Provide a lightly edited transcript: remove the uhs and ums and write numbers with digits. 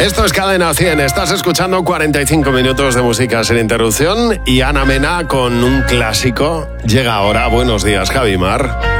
Esto es Cadena 100, estás escuchando 45 minutos de música sin interrupción y Ana Mena con un clásico. Llega ahora, buenos días, Javi Mar.